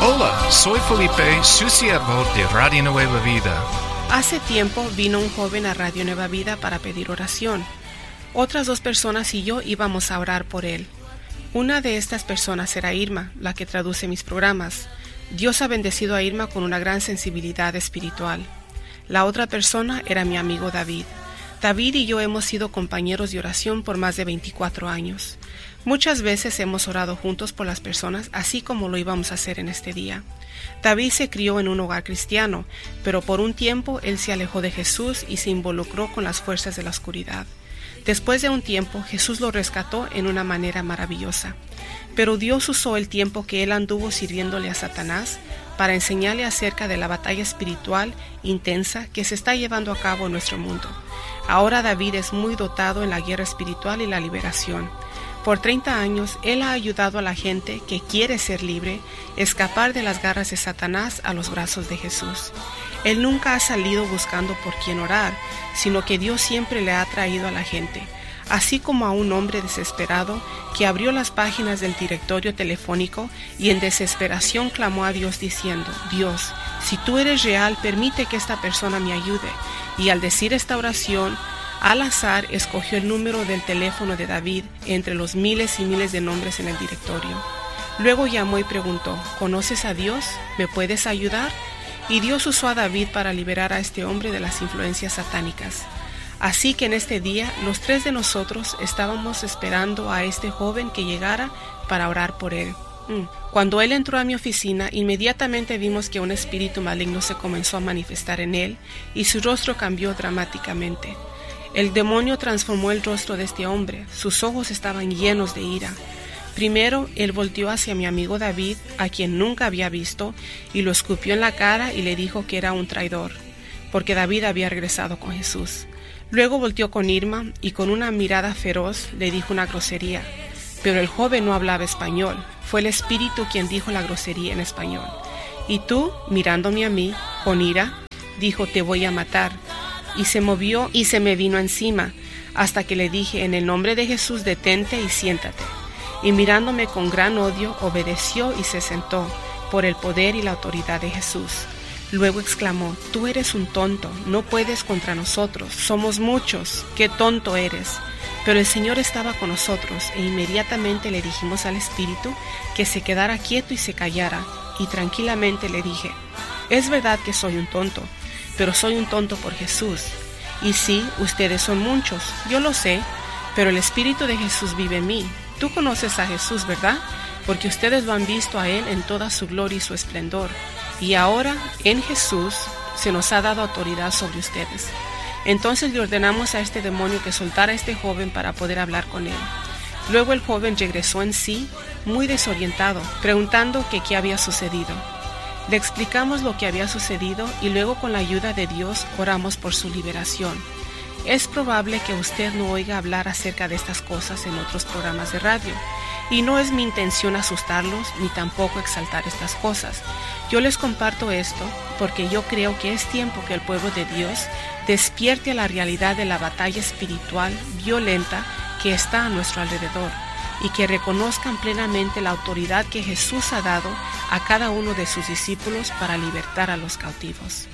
Hola, soy Felipe, su siervo de Radio Nueva Vida. Hace tiempo vino un joven a Radio Nueva Vida para pedir oración. Otras 2 personas y yo íbamos a orar por él. Una de estas personas era Irma, la que traduce mis programas. Dios ha bendecido a Irma con una gran sensibilidad espiritual. La otra persona era mi amigo David. David y yo hemos sido compañeros de oración por más de 24 años. Muchas veces hemos orado juntos por las personas, así como lo íbamos a hacer en este día. David se crió en un hogar cristiano, pero por un tiempo él se alejó de Jesús y se involucró con las fuerzas de la oscuridad. Después de un tiempo, Jesús lo rescató en una manera maravillosa. Pero Dios usó el tiempo que él anduvo sirviéndole a Satanás para enseñarle acerca de la batalla espiritual intensa que se está llevando a cabo en nuestro mundo. Ahora David es muy dotado en la guerra espiritual y la liberación. Por 30 años, él ha ayudado a la gente que quiere ser libre, escapar de las garras de Satanás a los brazos de Jesús. Él nunca ha salido buscando por quién orar, sino que Dios siempre le ha traído a la gente, así como a un hombre desesperado que abrió las páginas del directorio telefónico y en desesperación clamó a Dios diciendo: Dios, si tú eres real, permite que esta persona me ayude. Y al decir esta oración, al azar escogió el número del teléfono de David entre los miles y miles de nombres en el directorio. Luego llamó y preguntó: ¿conoces a Dios? ¿Me puedes ayudar? Y Dios usó a David para liberar a este hombre de las influencias satánicas. Así que en este día, los 3 de nosotros estábamos esperando a este joven que llegara para orar por él. Cuando él entró a mi oficina, inmediatamente vimos que un espíritu maligno se comenzó a manifestar en él y su rostro cambió dramáticamente. El demonio transformó el rostro de este hombre. Sus ojos estaban llenos de ira. Primero, él volteó hacia mi amigo David, a quien nunca había visto, y lo escupió en la cara y le dijo que era un traidor, porque David había regresado con Jesús. Luego volteó con Irma y con una mirada feroz le dijo una grosería. Pero el joven no hablaba español. Fue el espíritu quien dijo la grosería en español. Y tú, mirándome a mí, con ira, dijo: te voy a matar. Y se movió y se me vino encima, hasta que le dije: en el nombre de Jesús, detente y siéntate. Y mirándome con gran odio, obedeció y se sentó, por el poder y la autoridad de Jesús. Luego exclamó: tú eres un tonto, no puedes contra nosotros, somos muchos, qué tonto eres. Pero el Señor estaba con nosotros, e inmediatamente le dijimos al espíritu que se quedara quieto y se callara, y tranquilamente le dije: es verdad que soy un tonto, pero soy un tonto por Jesús. Y sí, ustedes son muchos, yo lo sé, pero el Espíritu de Jesús vive en mí. Tú conoces a Jesús, ¿verdad? Porque ustedes lo han visto a Él en toda su gloria y su esplendor. Y ahora, en Jesús, se nos ha dado autoridad sobre ustedes. Entonces le ordenamos a este demonio que soltara a este joven para poder hablar con él. Luego el joven regresó en sí, muy desorientado, preguntando que qué había sucedido. Le explicamos lo que había sucedido y luego, con la ayuda de Dios, oramos por su liberación. Es probable que usted no oiga hablar acerca de estas cosas en otros programas de radio, y no es mi intención asustarlos ni tampoco exaltar estas cosas. Yo les comparto esto porque yo creo que es tiempo que el pueblo de Dios despierte a la realidad de la batalla espiritual violenta que está a nuestro alrededor, y que reconozcan plenamente la autoridad que Jesús ha dado a cada uno de sus discípulos para libertar a los cautivos.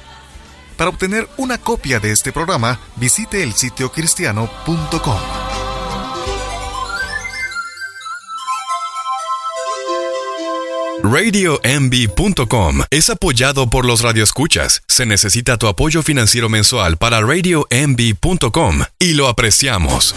Para obtener una copia de este programa, visite el sitio cristiano.com. RadioMB.com es apoyado por los radioescuchas. Se necesita tu apoyo financiero mensual para RadioMB.com y lo apreciamos.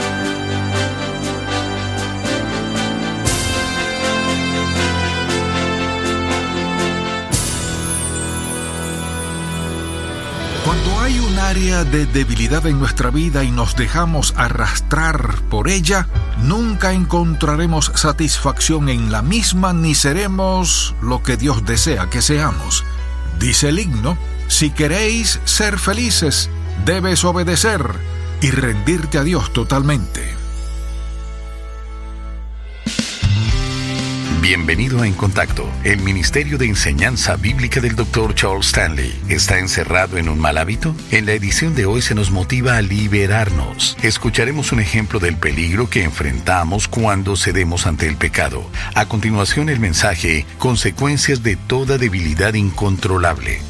Cuando hay un área de debilidad en nuestra vida y nos dejamos arrastrar por ella, nunca encontraremos satisfacción en la misma ni seremos lo que Dios desea que seamos. Dice el himno: si queréis ser felices, debes obedecer y rendirte a Dios totalmente. Bienvenido a En Contacto. El Ministerio de Enseñanza Bíblica del Dr. Charles Stanley. ¿Está encerrado en un mal hábito? En la edición de hoy se nos motiva a liberarnos. Escucharemos un ejemplo del peligro que enfrentamos cuando cedemos ante el pecado. A continuación el mensaje, consecuencias de toda debilidad incontrolable.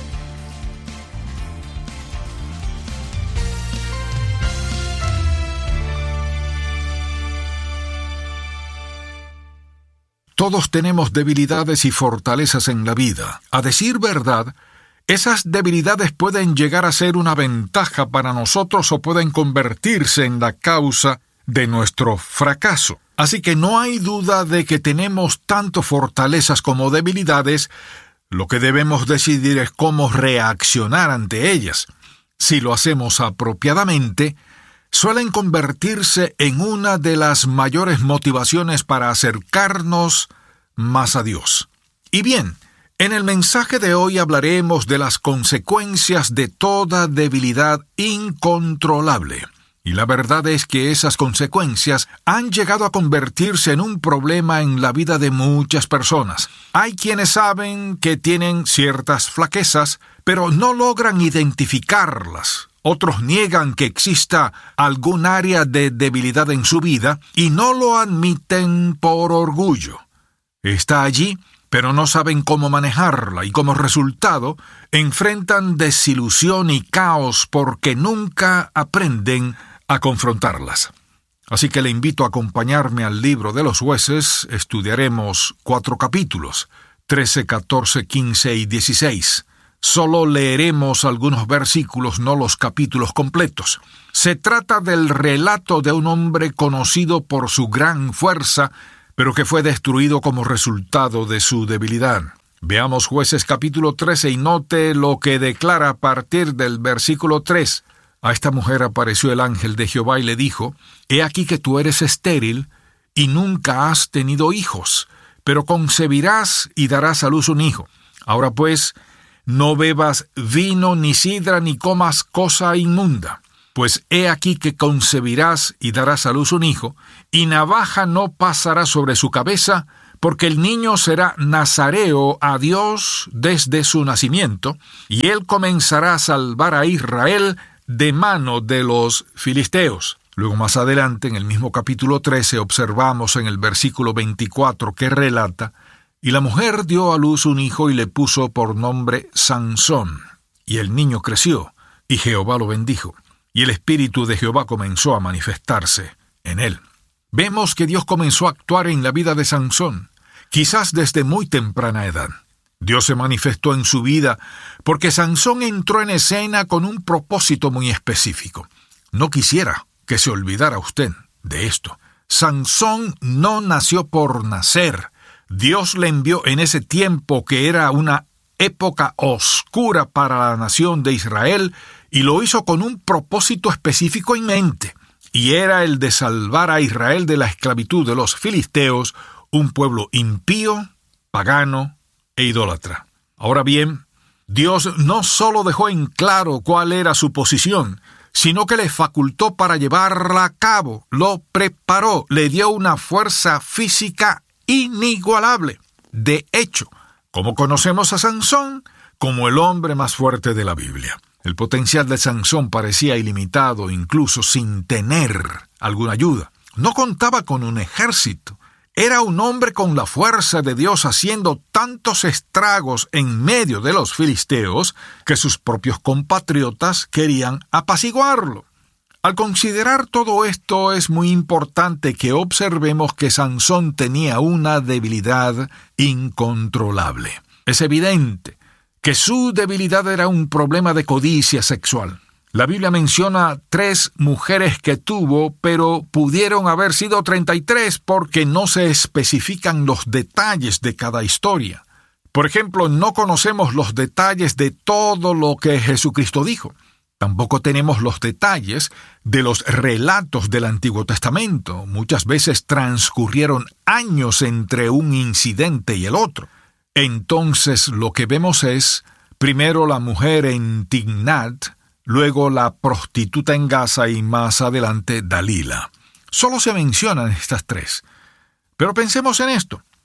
Todos tenemos debilidades y fortalezas en la vida. A decir verdad, esas debilidades pueden llegar a ser una ventaja para nosotros o pueden convertirse en la causa de nuestro fracaso. Así que no hay duda de que tenemos tanto fortalezas como debilidades. Lo que debemos decidir es cómo reaccionar ante ellas. Si lo hacemos apropiadamente, suelen convertirse en una de las mayores motivaciones para acercarnos más a Dios. Y bien, en el mensaje de hoy hablaremos de las consecuencias de toda debilidad incontrolable. Y la verdad es que esas consecuencias han llegado a convertirse en un problema en la vida de muchas personas. Hay quienes saben que tienen ciertas flaquezas, pero no logran identificarlas. Otros niegan que exista algún área de debilidad en su vida y no lo admiten por orgullo. Está allí, pero no saben cómo manejarla y como resultado enfrentan desilusión y caos porque nunca aprenden a confrontarlas. Así que le invito a acompañarme al libro de los Jueces. Estudiaremos 4 capítulos, 13, 14, 15 y 16. Solo leeremos algunos versículos, no los capítulos completos. Se trata del relato de un hombre conocido por su gran fuerza, pero que fue destruido como resultado de su debilidad. Veamos Jueces capítulo 13 y note lo que declara a partir del versículo 3. A esta mujer apareció el ángel de Jehová y le dijo: He aquí que tú eres estéril y nunca has tenido hijos, pero concebirás y darás a luz un hijo. Ahora pues, no bebas vino, ni sidra, ni comas cosa inmunda, pues he aquí que concebirás y darás a luz un hijo, y navaja no pasará sobre su cabeza, porque el niño será nazareo a Dios desde su nacimiento, y él comenzará a salvar a Israel de mano de los filisteos. Luego más adelante, en el mismo capítulo 13, observamos en el versículo 24 que relata: Y la mujer dio a luz un hijo y le puso por nombre Sansón. Y el niño creció, y Jehová lo bendijo. Y el Espíritu de Jehová comenzó a manifestarse en él. Vemos que Dios comenzó a actuar en la vida de Sansón, quizás desde muy temprana edad. Dios se manifestó en su vida porque Sansón entró en escena con un propósito muy específico. No quisiera que se olvidara usted de esto. Sansón no nació por nacer. Dios le envió en ese tiempo que era una época oscura para la nación de Israel y lo hizo con un propósito específico en mente, y era el de salvar a Israel de la esclavitud de los filisteos, un pueblo impío, pagano e idólatra. Ahora bien, Dios no solo dejó en claro cuál era su posición, sino que le facultó para llevarla a cabo, lo preparó, le dio una fuerza física inigualable. De hecho, como conocemos a Sansón como el hombre más fuerte de la Biblia. El potencial de Sansón parecía ilimitado, incluso sin tener alguna ayuda. No contaba con un ejército. Era un hombre con la fuerza de Dios haciendo tantos estragos en medio de los filisteos que sus propios compatriotas querían apaciguarlo. Al considerar todo esto, es muy importante que observemos que Sansón tenía una debilidad incontrolable. Es evidente que su debilidad era un problema de codicia sexual. La Biblia menciona 3 mujeres que tuvo, pero pudieron haber sido 33 porque no se especifican los detalles de cada historia. Por ejemplo, no conocemos los detalles de todo lo que Jesucristo dijo. Tampoco tenemos los detalles de los relatos del Antiguo Testamento. Muchas veces transcurrieron años entre un incidente y el otro. Entonces lo que vemos es, primero la mujer en Tignat, luego la prostituta en Gaza y más adelante Dalila. Solo se mencionan estas 3. Pero pensemos en esto.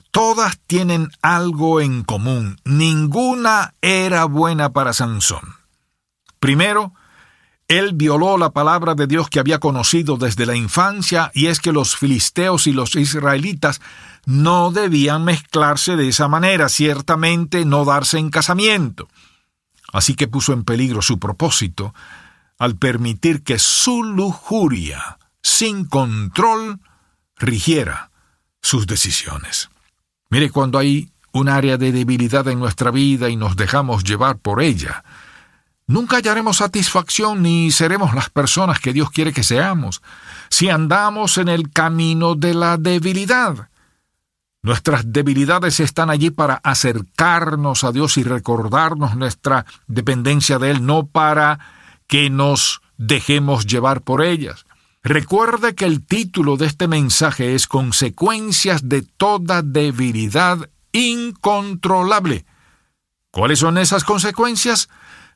todas tienen algo en común. Ninguna era buena para Sansón. Primero, él violó la palabra de Dios que había conocido desde la infancia, y es que los filisteos y los israelitas no debían mezclarse de esa manera, ciertamente no darse en casamiento. Así que puso en peligro su propósito al permitir que su lujuria, sin control, rigiera sus decisiones. Mire, cuando hay un área de debilidad en nuestra vida y nos dejamos llevar por ella, nunca hallaremos satisfacción ni seremos las personas que Dios quiere que seamos si andamos en el camino de la debilidad. Nuestras debilidades están allí para acercarnos a Dios y recordarnos nuestra dependencia de Él, no para que nos dejemos llevar por ellas. Recuerde que el título de este mensaje es Consecuencias de toda debilidad incontrolable. ¿Cuáles son esas consecuencias?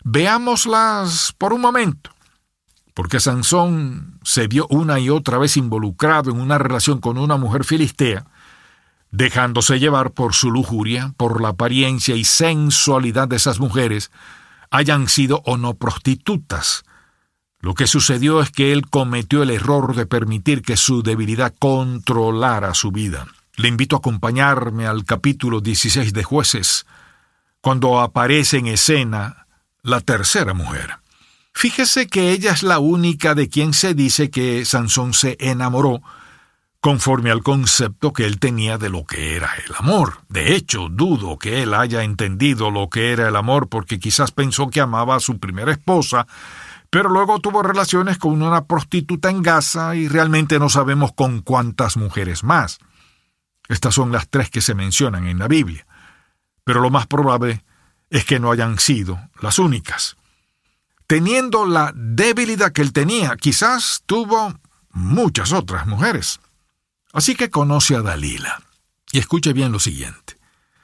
Veámoslas por un momento. Porque Sansón se vio una y otra vez involucrado en una relación con una mujer filistea, dejándose llevar por su lujuria, por la apariencia y sensualidad de esas mujeres, hayan sido o no prostitutas. Lo que sucedió es que él cometió el error de permitir que su debilidad controlara su vida. Le invito a acompañarme al capítulo 16 de Jueces, cuando aparece en escena la tercera mujer. Fíjese que ella es la única de quien se dice que Sansón se enamoró, conforme al concepto que él tenía de lo que era el amor. De hecho, dudo que él haya entendido lo que era el amor, porque quizás pensó que amaba a su primera esposa, pero luego tuvo relaciones con una prostituta en Gaza y realmente no sabemos con cuántas mujeres más. Estas son las 3 que se mencionan en la Biblia, pero lo más probable es que no hayan sido las únicas. Teniendo la debilidad que él tenía, quizás tuvo muchas otras mujeres. Así que conoce a Dalila. Y escuche bien lo siguiente.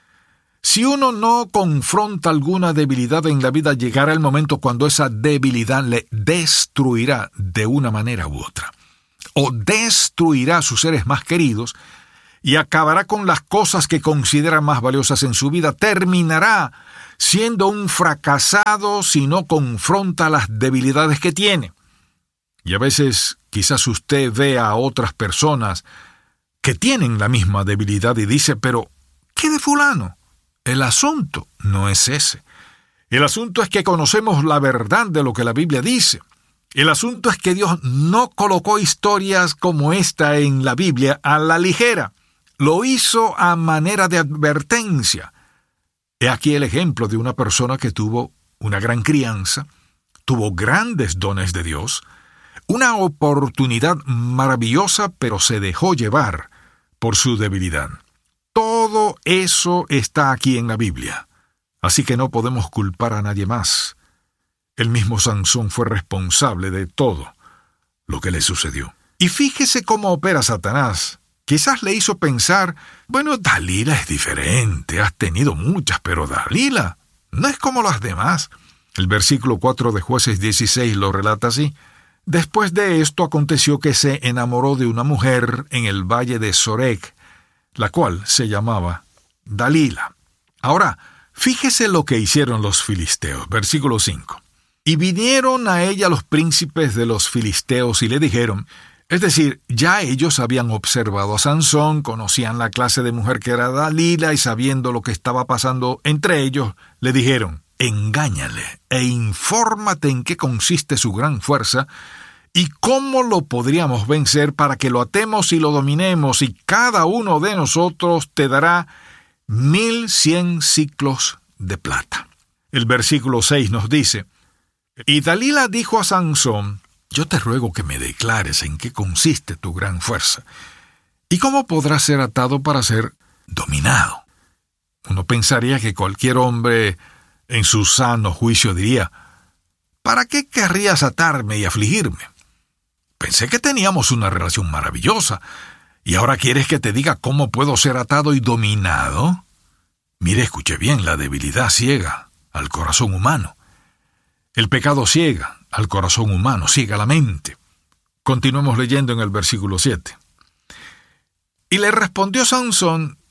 Si uno no confronta alguna debilidad en la vida, llegará el momento cuando esa debilidad le destruirá de una manera u otra. O destruirá a sus seres más queridos y acabará con las cosas que considera más valiosas en su vida. Terminará siendo un fracasado si no confronta las debilidades que tiene. Y a veces quizás usted vea a otras personas que tienen la misma debilidad y dice, pero ¿qué de fulano? El asunto no es ese. El asunto es que conocemos la verdad de lo que la Biblia dice. El asunto es que Dios no colocó historias como esta en la Biblia a la ligera. Lo hizo a manera de advertencia. He aquí el ejemplo de una persona que tuvo una gran crianza, tuvo grandes dones de Dios, una oportunidad maravillosa, pero se dejó llevar por su debilidad. Todo eso está aquí en la Biblia, así que no podemos culpar a nadie más. El mismo Sansón fue responsable de todo lo que le sucedió. Y fíjese cómo opera Satanás. Quizás le hizo pensar, bueno, Dalila es diferente, has tenido muchas, pero Dalila no es como las demás. El versículo 4 de Jueces 16 lo relata así. Después de esto aconteció que se enamoró de una mujer en el valle de Sorek, la cual se llamaba Dalila. Ahora, fíjese lo que hicieron los filisteos. Versículo 5. Y vinieron a ella los príncipes de los filisteos y le dijeron, es decir, ya ellos habían observado a Sansón, conocían la clase de mujer que era Dalila y sabiendo lo que estaba pasando entre ellos, le dijeron, engáñale e infórmate en qué consiste su gran fuerza y cómo lo podríamos vencer para que lo atemos y lo dominemos, y cada uno de nosotros te dará 1,100 siclos de plata. El versículo 6 nos dice, y Dalila dijo a Sansón, yo te ruego que me declares en qué consiste tu gran fuerza, y cómo podrás ser atado para ser dominado. Uno pensaría que cualquier hombre en su sano juicio diría, ¿para qué querrías atarme y afligirme? Pensé que teníamos una relación maravillosa, y ahora quieres que te diga cómo puedo ser atado y dominado. Mire, escuche bien, la debilidad ciega al corazón humano. El pecado ciega al corazón humano, ciega la mente. Continuemos leyendo en el versículo 7. Y le respondió Sansón,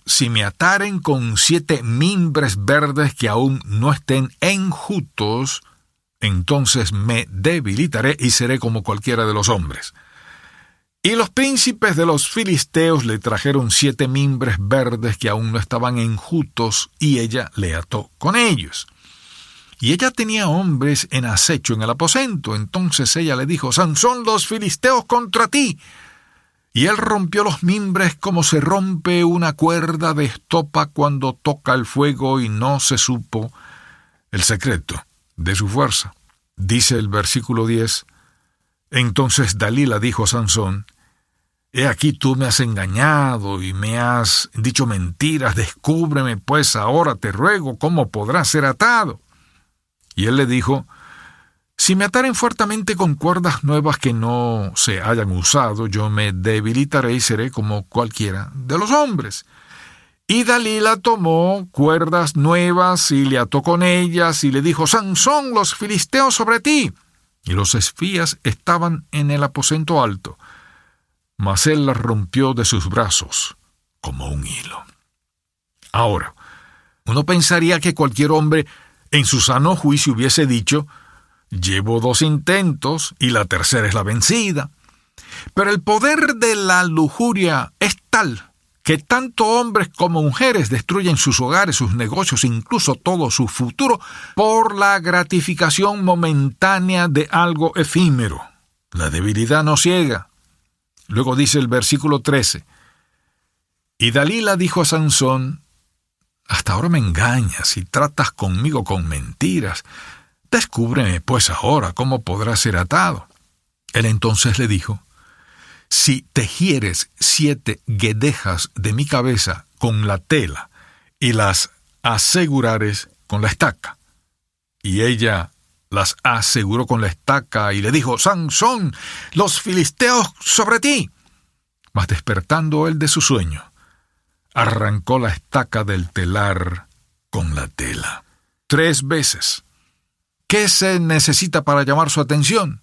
si me ataren con 7 mimbres verdes que aún no estén enjutos, entonces me debilitaré y seré como cualquiera de los hombres. Y los príncipes de los filisteos le trajeron 7 mimbres verdes que aún no estaban enjutos, y ella le ató con ellos. Y ella tenía hombres en acecho en el aposento. Entonces ella le dijo: Sansón, los filisteos contra ti. Y él rompió los mimbres como se rompe una cuerda de estopa cuando toca el fuego, y no se supo el secreto de su fuerza. Dice el versículo 10: Entonces Dalila dijo a Sansón: He aquí tú me has engañado y me has dicho mentiras. Descúbreme pues ahora, te ruego, cómo podrás ser atado. Y él le dijo: Si me ataren fuertemente con cuerdas nuevas que no se hayan usado, yo me debilitaré y seré como cualquiera de los hombres. Y Dalila tomó cuerdas nuevas y le ató con ellas y le dijo: Sansón, los filisteos sobre ti. Y los espías estaban en el aposento alto, mas él las rompió de sus brazos como un hilo. Ahora, uno pensaría que cualquier hombre en su sano juicio hubiese dicho: llevo 2 intentos y la tercera es la vencida. Pero el poder de la lujuria es tal que tanto hombres como mujeres destruyen sus hogares, sus negocios, incluso todo su futuro, por la gratificación momentánea de algo efímero. La debilidad no ciega. Luego dice el versículo 13: Y Dalila dijo a Sansón: Hasta ahora me engañas y tratas conmigo con mentiras. Descúbreme pues ahora cómo podrás ser atado. Él entonces le dijo: Si tejieres 7 guedejas de mi cabeza con la tela y las asegurares con la estaca. Y ella las aseguró con la estaca y le dijo: Sansón, los filisteos sobre ti. Mas despertando él de su sueño, arrancó la estaca del telar con la tela. 3 veces. ¿Qué se necesita para llamar su atención?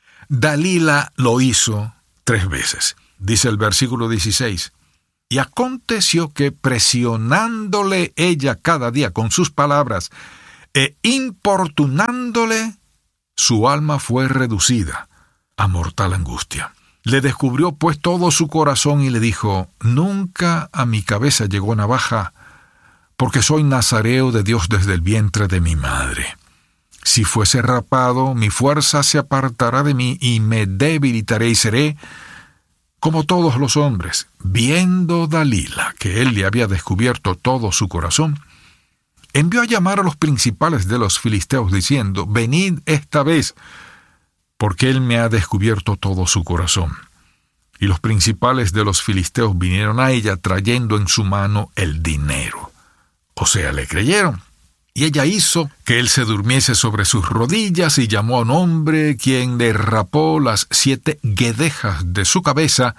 Dalila lo hizo 3 veces. Dice el versículo 16: Y aconteció que presionándole ella cada día con sus palabras e importunándole, su alma fue reducida a mortal angustia. Le descubrió pues todo su corazón y le dijo: Nunca a mi cabeza llegó navaja, porque soy nazareo de Dios desde el vientre de mi madre. Si fuese rapado, mi fuerza se apartará de mí y me debilitaré y seré como todos los hombres. Viendo Dalila que él le había descubierto todo su corazón, envió a llamar a los principales de los filisteos diciendo: Venid esta vez, porque él me ha descubierto todo su corazón. Y los principales de los filisteos vinieron a ella trayendo en su mano el dinero. O sea, le creyeron. Y ella hizo que él se durmiese sobre sus rodillas y llamó a un hombre, quien le rapó las 7 guedejas de su cabeza,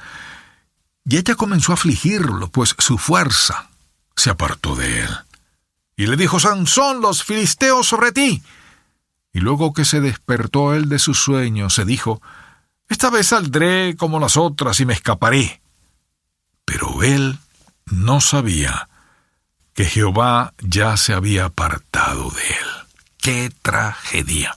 y ella comenzó a afligirlo, pues su fuerza se apartó de él. Y le dijo: Sansón, los filisteos sobre ti. Y luego que se despertó él de su sueño, se dijo: Esta vez saldré como las otras y me escaparé. Pero él no sabía que Jehová ya se había apartado de él. ¡Qué tragedia!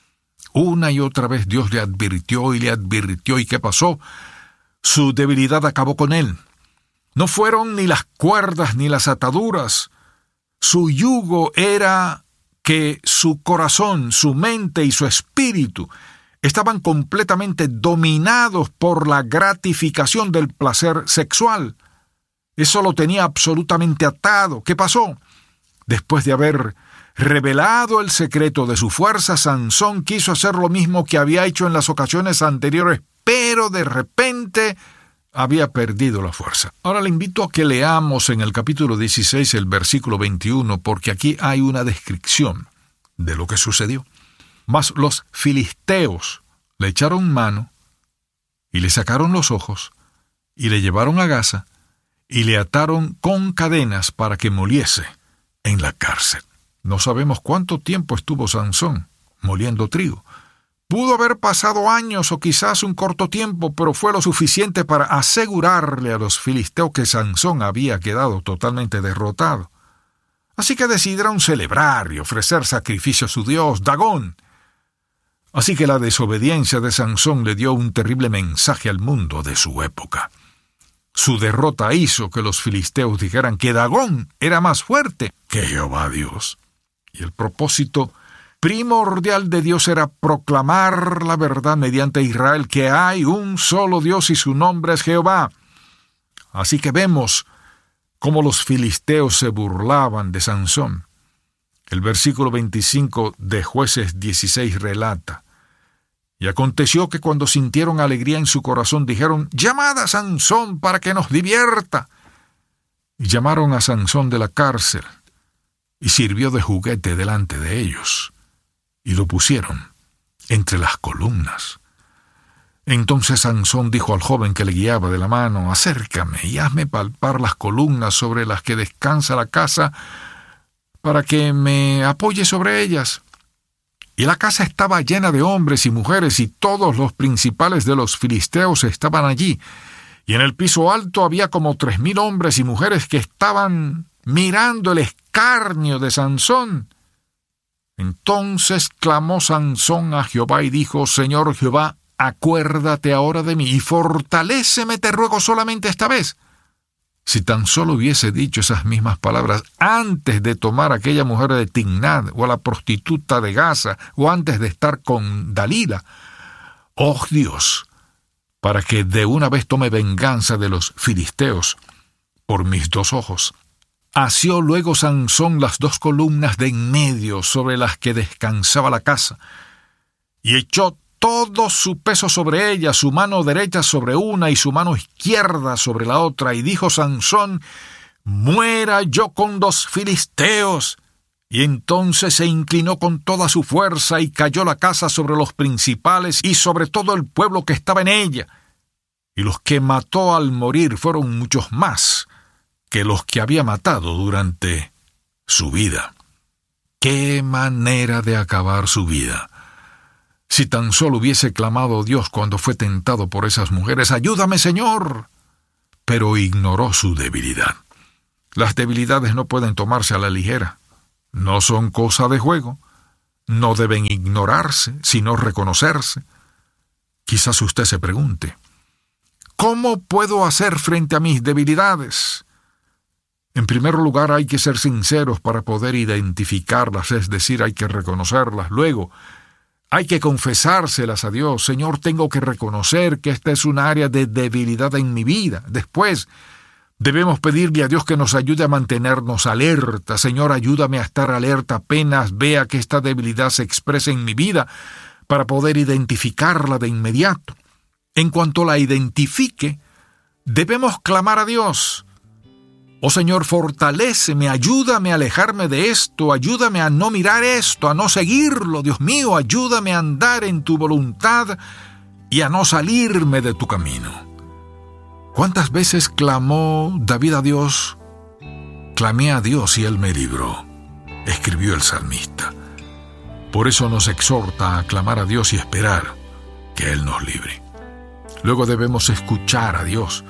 Una y otra vez Dios le advirtió, ¿y qué pasó? Su debilidad acabó con él. No fueron ni las cuerdas ni las ataduras. Su yugo era que su corazón, su mente y su espíritu estaban completamente dominados por la gratificación del placer sexual. Eso lo tenía absolutamente atado. ¿Qué pasó? Después de haber revelado el secreto de su fuerza, Sansón quiso hacer lo mismo que había hecho en las ocasiones anteriores, pero de repente había perdido la fuerza. Ahora le invito a que leamos en el capítulo 16 el versículo 21, porque aquí hay una descripción de lo que sucedió. Mas los filisteos le echaron mano y le sacaron los ojos y le llevaron a Gaza y le ataron con cadenas para que moliese en la cárcel. No sabemos cuánto tiempo estuvo Sansón moliendo trigo. Pudo haber pasado años o quizás un corto tiempo, pero fue lo suficiente para asegurarle a los filisteos que Sansón había quedado totalmente derrotado. Así que decidieron celebrar y ofrecer sacrificio a su dios, Dagón. Así que la desobediencia de Sansón le dio un terrible mensaje al mundo de su época. Su derrota hizo que los filisteos dijeran que Dagón era más fuerte que Jehová Dios. Y el propósito primordial de Dios era proclamar la verdad mediante Israel, que hay un solo Dios y su nombre es Jehová. Así que vemos cómo los filisteos se burlaban de Sansón. El versículo 25 de Jueces 16 relata: y aconteció que cuando sintieron alegría en su corazón, dijeron: llamad a Sansón para que nos divierta. Y llamaron a Sansón de la cárcel, y sirvió de juguete delante de ellos, y lo pusieron entre las columnas. Entonces Sansón dijo al joven que le guiaba de la mano: acércame y hazme palpar las columnas sobre las que descansa la casa, para que me apoye sobre ellas. Y la casa estaba llena de hombres y mujeres, y todos los principales de los filisteos estaban allí. Y en el piso alto había como 3,000 hombres y mujeres que estaban mirando el escarnio de Sansón. Entonces clamó Sansón a Jehová y dijo: Señor Jehová, acuérdate ahora de mí y fortaléceme, te ruego, solamente esta vez. Si tan solo hubiese dicho esas mismas palabras antes de tomar a aquella mujer de Timnat, o a la prostituta de Gaza, o antes de estar con Dalila. Oh Dios, para que de una vez tome venganza de los filisteos por mis 2 ojos. Asió luego Sansón las 2 columnas de en medio sobre las que descansaba la casa, y echó todo su peso sobre ella, su mano derecha sobre una y su mano izquierda sobre la otra, y dijo Sansón: muera yo con 2 filisteos. Y entonces se inclinó con toda su fuerza, y cayó la casa sobre los principales y sobre todo el pueblo que estaba en ella. Y los que mató al morir fueron muchos más que los que había matado durante su vida. ¡Qué manera de acabar su vida! Si tan solo hubiese clamado a Dios cuando fue tentado por esas mujeres: ayúdame, Señor. Pero ignoró su debilidad. Las debilidades no pueden tomarse a la ligera. No son cosa de juego. No deben ignorarse, sino reconocerse. Quizás usted se pregunte: ¿cómo puedo hacer frente a mis debilidades? En primer lugar, hay que ser sinceros para poder identificarlas, es decir, hay que reconocerlas. Luego, hay que confesárselas a Dios. Señor, tengo que reconocer que esta es un área de debilidad en mi vida. Después, debemos pedirle a Dios que nos ayude a mantenernos alerta. Señor, ayúdame a estar alerta apenas vea que esta debilidad se expresa en mi vida, para poder identificarla de inmediato. En cuanto la identifique, debemos clamar a Dios: oh Señor, fortaléceme, ayúdame a alejarme de esto, ayúdame a no mirar esto, a no seguirlo. Dios mío, ayúdame a andar en tu voluntad y a no salirme de tu camino. ¿Cuántas veces clamó David a Dios? Clamé a Dios y Él me libró, escribió el salmista. Por eso nos exhorta a clamar a Dios y esperar que Él nos libre. Luego debemos escuchar a Dios.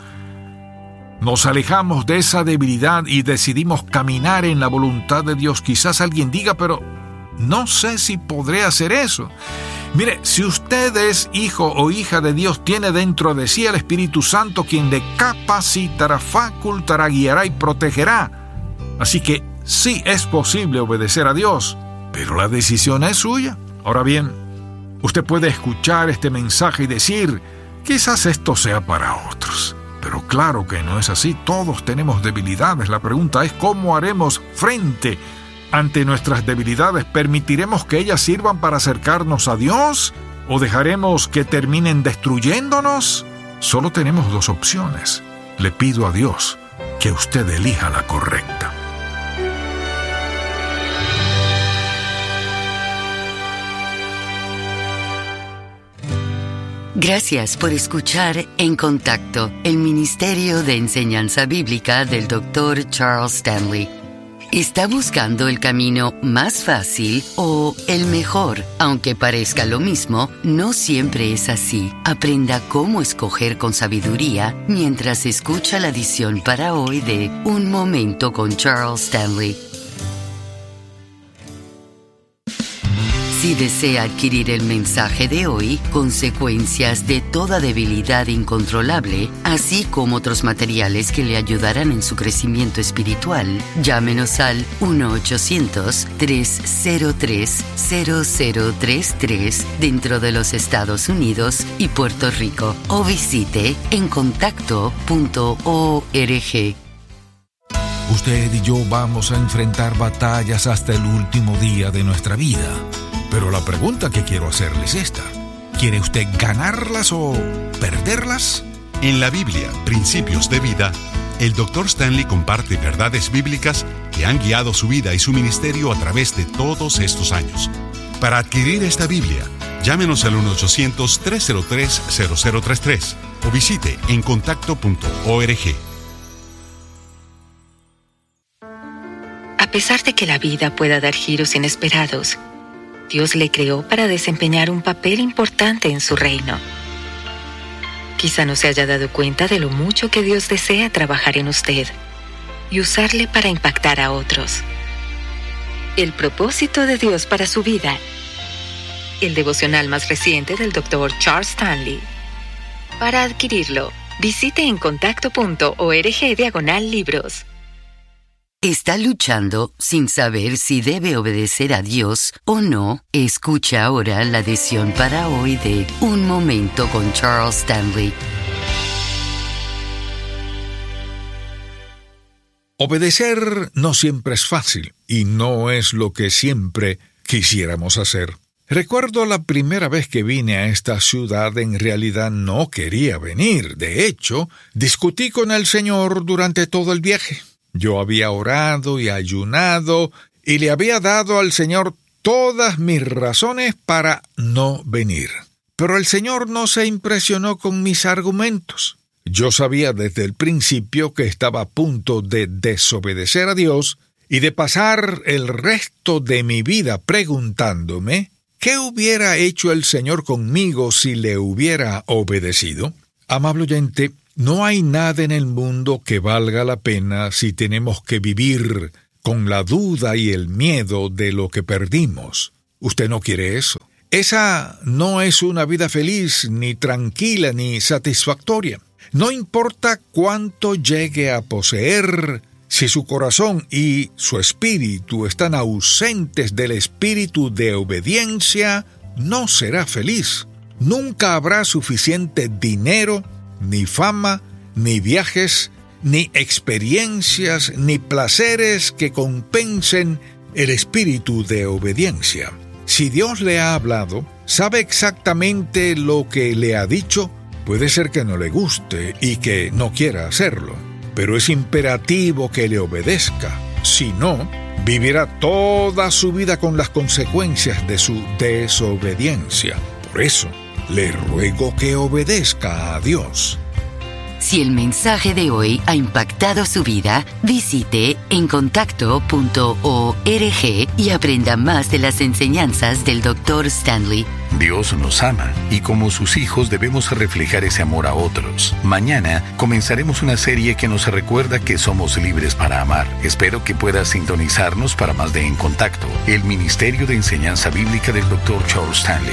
Nos alejamos de esa debilidad y decidimos caminar en la voluntad de Dios. Quizás alguien diga: pero no sé si podré hacer eso. Mire, si usted es hijo o hija de Dios, tiene dentro de sí el Espíritu Santo, quien le capacitará, facultará, guiará y protegerá. Así que sí es posible obedecer a Dios, pero la decisión es suya. Ahora bien, usted puede escuchar este mensaje y decir: quizás esto sea para otros. Pero claro que no es así. Todos tenemos debilidades. La pregunta es: ¿cómo haremos frente ante nuestras debilidades? ¿Permitiremos que ellas sirvan para acercarnos a Dios? ¿O dejaremos que terminen destruyéndonos? Solo tenemos 2 opciones. Le pido a Dios que usted elija la correcta. Gracias por escuchar En Contacto, el Ministerio de Enseñanza Bíblica del Dr. Charles Stanley. ¿Está buscando el camino más fácil o el mejor? Aunque parezca lo mismo, no siempre es así. Aprenda cómo escoger con sabiduría mientras escucha la edición para hoy de Un Momento con Charles Stanley. Si desea adquirir el mensaje de hoy, Consecuencias de toda debilidad incontrolable, así como otros materiales que le ayudarán en su crecimiento espiritual, llámenos al 1-800-303-0033 dentro de los Estados Unidos y Puerto Rico o visite encontacto.org. Usted y yo vamos a enfrentar batallas hasta el último día de nuestra vida. Pero la pregunta que quiero hacerle es esta. ¿Quiere usted ganarlas o perderlas? En la Biblia, Principios de Vida, el Dr. Stanley comparte verdades bíblicas que han guiado su vida y su ministerio a través de todos estos años. Para adquirir esta Biblia, llámenos al 1-800-303-0033 o visite encontacto.org. A pesar de que la vida pueda dar giros inesperados, Dios le creó para desempeñar un papel importante en su reino. Quizá no se haya dado cuenta de lo mucho que Dios desea trabajar en usted y usarle para impactar a otros. El propósito de Dios para su vida. El devocional más reciente del Dr. Charles Stanley. Para adquirirlo, visite encontacto.org/libros. ¿Está luchando sin saber si debe obedecer a Dios o no? Escucha ahora la edición para hoy de Un Momento con Charles Stanley. Obedecer no siempre es fácil y no es lo que siempre quisiéramos hacer. Recuerdo la primera vez que vine a esta ciudad, en realidad no quería venir. De hecho, discutí con el Señor durante todo el viaje. Yo había orado y ayunado y le había dado al Señor todas mis razones para no venir. Pero el Señor no se impresionó con mis argumentos. Yo sabía desde el principio que estaba a punto de desobedecer a Dios y de pasar el resto de mi vida preguntándome ¿qué hubiera hecho el Señor conmigo si le hubiera obedecido? Amable oyente, no hay nada en el mundo que valga la pena si tenemos que vivir con la duda y el miedo de lo que perdimos. Usted no quiere eso. Esa no es una vida feliz, ni tranquila, ni satisfactoria. No importa cuánto llegue a poseer, si su corazón y su espíritu están ausentes del espíritu de obediencia, no será feliz. Nunca habrá suficiente dinero, ni fama, ni viajes, ni experiencias, ni placeres que compensen el espíritu de obediencia. Si Dios le ha hablado, sabe exactamente lo que le ha dicho. Puede ser que no le guste y que no quiera hacerlo, pero es imperativo que le obedezca. Si no, vivirá toda su vida con las consecuencias de su desobediencia. Por eso, le ruego que obedezca a Dios. Si el mensaje de hoy ha impactado su vida, visite encontacto.org y aprenda más de las enseñanzas del Dr. Stanley. Dios nos ama y como sus hijos debemos reflejar ese amor a otros. Mañana comenzaremos una serie que nos recuerda que somos libres para amar. Espero que pueda sintonizarnos para más de En Contacto, el Ministerio de Enseñanza Bíblica del Dr. Charles Stanley.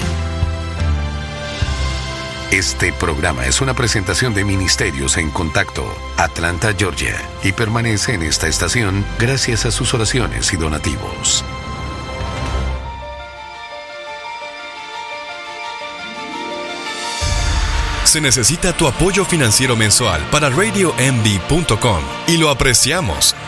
Este programa es una presentación de Ministerios en Contacto, Atlanta, Georgia, y permanece en esta estación gracias a sus oraciones y donativos. Se necesita tu apoyo financiero mensual para RadioMD.com y lo apreciamos.